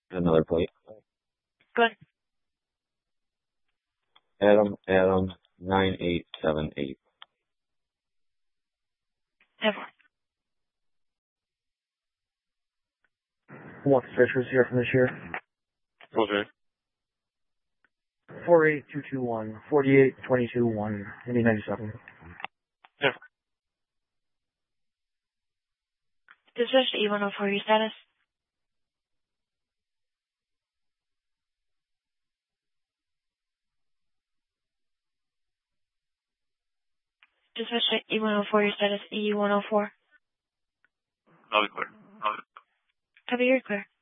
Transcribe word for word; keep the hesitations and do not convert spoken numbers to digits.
Another plate. Good. Adam, Adam, nine eight seven eight. Never. One Fishers here from this year. Okay. four eight two two one, forty-eight twenty-two one, Indy ninety-seven. Never. Dispatch to E one oh four, your status? Dispatch to E one oh four, your status, E one oh four. I'll be clear. I'll be Copy, you're clear.